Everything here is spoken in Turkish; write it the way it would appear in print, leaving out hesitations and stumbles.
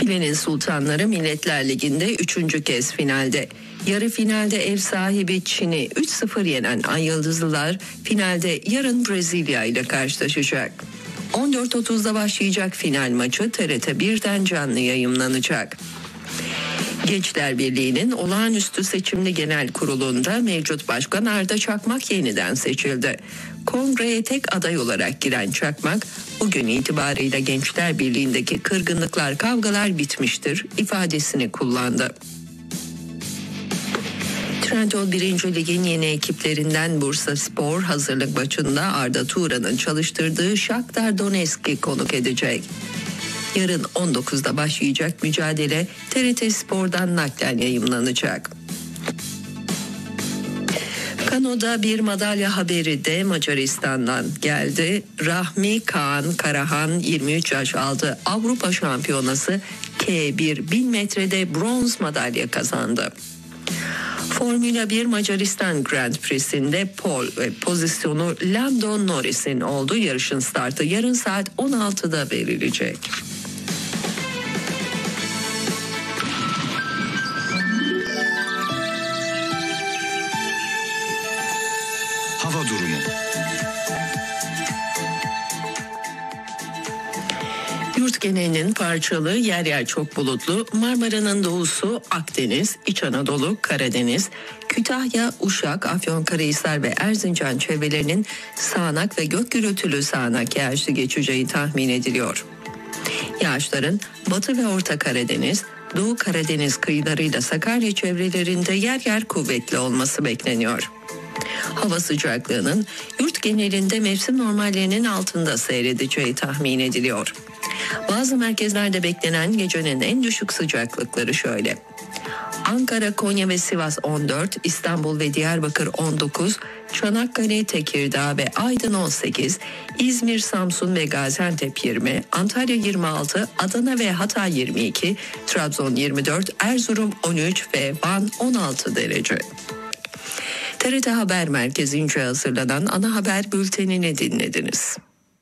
Şile'nin Sultanları Milletler Ligi'nde 3. kez finalde. Yarı finalde ev sahibi Çin'i 3-0 yenen Ay Yıldızlılar finalde yarın Brezilya ile karşılaşacak. 14.30'da başlayacak final maçı TRT 1'den canlı yayımlanacak. Gençler Birliği'nin olağanüstü seçimli genel kurulunda mevcut başkan Arda Çakmak yeniden seçildi. Kongreye tek aday olarak giren Çakmak, bugün itibarıyla Gençler Birliği'ndeki kırgınlıklar, kavgalar bitmiştir ifadesini kullandı. Trendyol 1. Lig'in yeni ekiplerinden Bursaspor hazırlık maçında Arda Turan'ın çalıştırdığı Shakhtar Donetsk'i konuk edecek. Yarın 19'da başlayacak mücadele TRT Spor'dan naklen yayımlanacak. Kano'da bir madalya haberi de Macaristan'dan geldi. Rahmi Kaan Karahan 23 yaş altı Avrupa Şampiyonası K1 1000 metrede bronz madalya kazandı. Formula 1 Macaristan Grand Prix'sinde pozisyonu Lando Norris'in olduğu yarışın startı yarın saat 16'da verilecek. Hava durumu. Yurt genelinin parçalı, yer yer çok bulutlu, Marmara'nın doğusu, Akdeniz, İç Anadolu, Karadeniz, Kütahya, Uşak, Afyonkarahisar ve Erzincan çevrelerinin sağanak ve gök gürültülü sağanak yağışlı geçeceği tahmin ediliyor. Yağışların Batı ve Orta Karadeniz, Doğu Karadeniz kıyılarıyla Sakarya çevrelerinde yer yer kuvvetli olması bekleniyor. Hava sıcaklığının yurt genelinde mevsim normallerinin altında seyredeceği tahmin ediliyor. Bazı merkezlerde beklenen gecenin en düşük sıcaklıkları şöyle: Ankara, Konya ve Sivas 14, İstanbul ve Diyarbakır 19, Çanakkale, Tekirdağ ve Aydın 18, İzmir, Samsun ve Gaziantep 20, Antalya 26, Adana ve Hatay 22, Trabzon 24, Erzurum 13 ve Van 16 derece. TRT Haber Merkezi'nce hazırlanan ana haber bültenini dinlediniz.